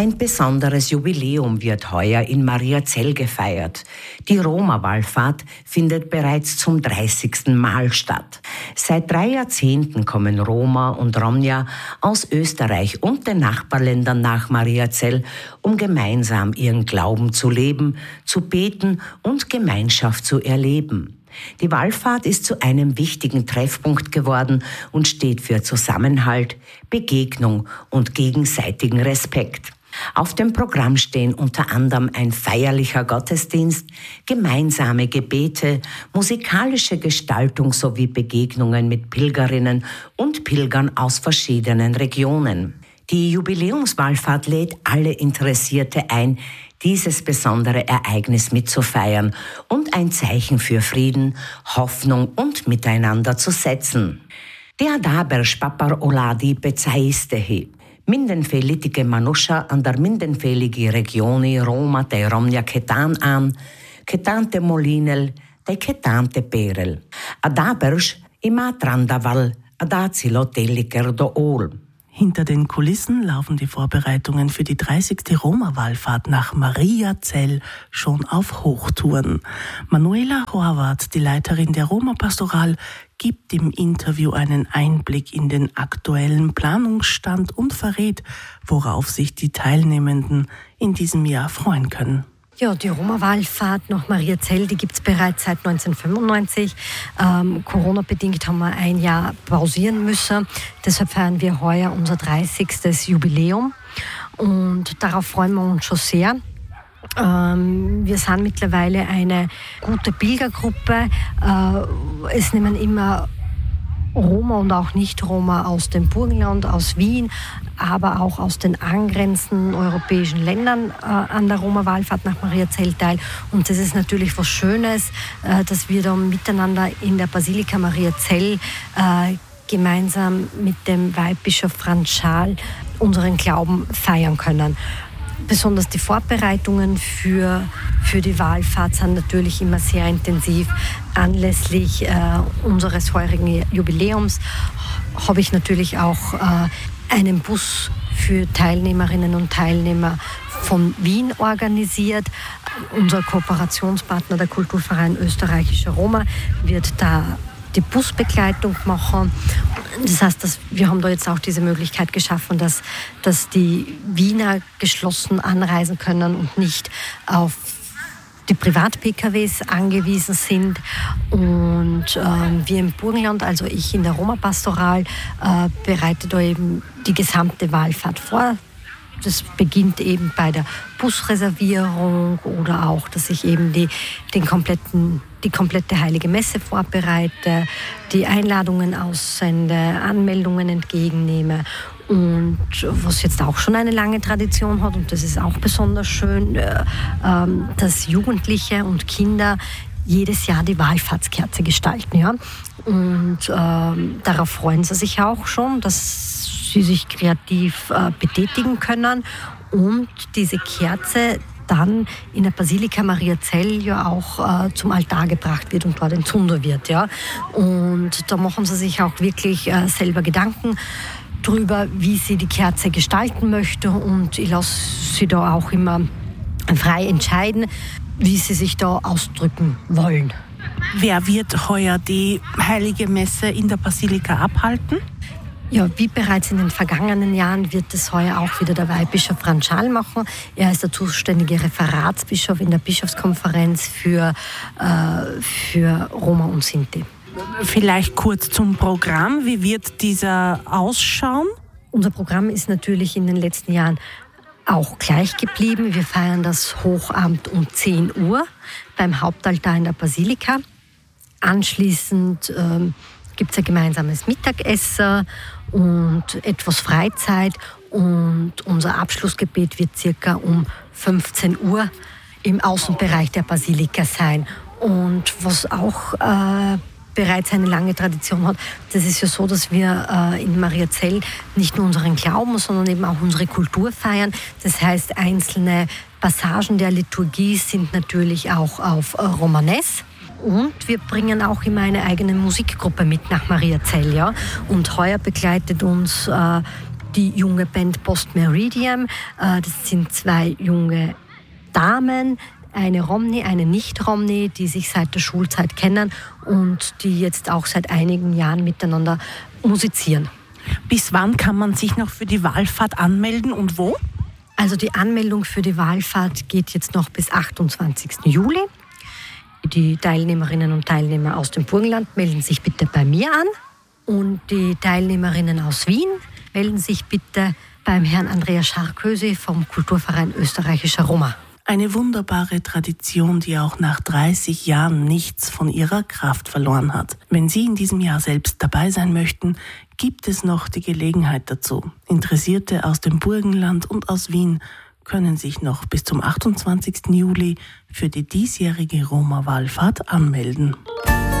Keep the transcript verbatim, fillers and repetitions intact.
Ein besonderes Jubiläum wird heuer in Mariazell gefeiert. Die Roma-Wallfahrt findet bereits zum dreißigsten Mal statt. Seit drei Jahrzehnten kommen Roma und Romja aus Österreich und den Nachbarländern nach Mariazell, um gemeinsam ihren Glauben zu leben, zu beten und Gemeinschaft zu erleben. Die Wallfahrt ist zu einem wichtigen Treffpunkt geworden und steht für Zusammenhalt, Begegnung und gegenseitigen Respekt. Auf dem Programm stehen unter anderem ein feierlicher Gottesdienst, gemeinsame Gebete, musikalische Gestaltung sowie Begegnungen mit Pilgerinnen und Pilgern aus verschiedenen Regionen. Die Jubiläumswallfahrt lädt alle Interessierte ein, dieses besondere Ereignis mitzufeiern und ein Zeichen für Frieden, Hoffnung und Miteinander zu setzen. Der Adabersh papar oladi bezaistehi. Mindenfélitike manusha andar mindenféligi regioni Roma te Romja ketan an, ketante molinel te ketante perel. Adabersh ima trandaval adazilo teliker do ol. Hinter den Kulissen laufen die Vorbereitungen für die dreißigste Roma-Wallfahrt nach Mariazell schon auf Hochtouren. Manuela Horvath, die Leiterin der Roma-Pastoral, gibt im Interview einen Einblick in den aktuellen Planungsstand und verrät, worauf sich die Teilnehmenden in diesem Jahr freuen können. Ja, die Roma-Wallfahrt nach Mariazell, die gibt es bereits seit neunzehnhundertfünfundneunzig. Ähm, Corona-bedingt haben wir ein Jahr pausieren müssen. Deshalb feiern wir heuer unser dreißigstes Jubiläum. Und darauf freuen wir uns schon sehr. Ähm, wir sind mittlerweile eine gute Pilgergruppe. Äh, es nehmen immer Roma und auch Nicht-Roma aus dem Burgenland, aus Wien, aber auch aus den angrenzenden europäischen Ländern äh, an der Roma-Wallfahrt nach Mariazell teil. Und das ist natürlich was Schönes, äh, dass wir da miteinander in der Basilika Mariazell äh, gemeinsam mit dem Weihbischof Franz Schaal unseren Glauben feiern können. Besonders die Vorbereitungen für, für die Wallfahrt sind natürlich immer sehr intensiv. Anlässlich äh, unseres heurigen Jubiläums habe ich natürlich auch äh, einen Bus für Teilnehmerinnen und Teilnehmer von Wien organisiert. Unser Kooperationspartner, der Kulturverein Österreichischer Roma, wird da die Busbegleitung machen. Das heißt, dass wir haben da jetzt auch diese Möglichkeit geschaffen, dass, dass die Wiener geschlossen anreisen können und nicht auf die Privat-P K Ws angewiesen sind. Und äh, wir im Burgenland, also ich in der Roma-Pastoral, äh, bereite da eben die gesamte Wallfahrt vor. Das beginnt eben bei der Busreservierung oder auch, dass ich eben die, den kompletten, die komplette Heilige Messe vorbereite, die Einladungen aussende, Anmeldungen entgegennehme. Und was jetzt auch schon eine lange Tradition hat, und das ist auch besonders schön, äh, dass Jugendliche und Kinder jedes Jahr die Wallfahrtskerze gestalten. Ja? Und äh, darauf freuen sie sich auch schon, dass sie sich kreativ äh, betätigen können und diese Kerze dann in der Basilika Mariazell ja auch äh, zum Altar gebracht wird und dort entzündet wird. Ja? Und da machen sie sich auch wirklich äh, selber Gedanken drüber, wie sie die Kerze gestalten möchte, und ich lasse sie da auch immer frei entscheiden, wie sie sich da ausdrücken wollen. Wer wird heuer die Heilige Messe in der Basilika abhalten? Ja, wie bereits in den vergangenen Jahren wird es heuer auch wieder der Weihbischof Franz Schaal machen. Er ist der zuständige Referatsbischof in der Bischofskonferenz für, äh, für Roma und Sinti. Vielleicht kurz zum Programm. Wie wird dieser ausschauen? Unser Programm ist natürlich in den letzten Jahren auch gleich geblieben. Wir feiern das Hochamt um zehn Uhr beim Hauptaltar in der Basilika. Anschließend ähm, gibt es ein gemeinsames Mittagessen und etwas Freizeit. Und unser Abschlussgebet wird circa um fünfzehn Uhr im Außenbereich der Basilika sein. Und was auch äh, bereits eine lange Tradition hat. Das ist ja so, dass wir äh, in Mariazell nicht nur unseren Glauben, sondern eben auch unsere Kultur feiern. Das heißt, einzelne Passagen der Liturgie sind natürlich auch auf äh, Romanes. Und wir bringen auch immer eine eigene Musikgruppe mit nach Mariazell. Ja? Und heuer begleitet uns äh, die junge Band Post Meridian. Das sind zwei junge Damen, eine Romney, eine Nicht-Romney, die sich seit der Schulzeit kennen und die jetzt auch seit einigen Jahren miteinander musizieren. Bis wann kann man sich noch für die Wallfahrt anmelden und wo? Also die Anmeldung für die Wallfahrt geht jetzt noch bis achtundzwanzigsten Juli. Die Teilnehmerinnen und Teilnehmer aus dem Burgenland melden sich bitte bei mir an. Und die Teilnehmerinnen aus Wien melden sich bitte beim Herrn Andreas Scharkösi vom Kulturverein Österreichischer Roma. Eine wunderbare Tradition, die auch nach dreißig Jahren nichts von ihrer Kraft verloren hat. Wenn Sie in diesem Jahr selbst dabei sein möchten, gibt es noch die Gelegenheit dazu. Interessierte aus dem Burgenland und aus Wien können sich noch bis zum achtundzwanzigsten Juli für die diesjährige Roma-Wallfahrt anmelden.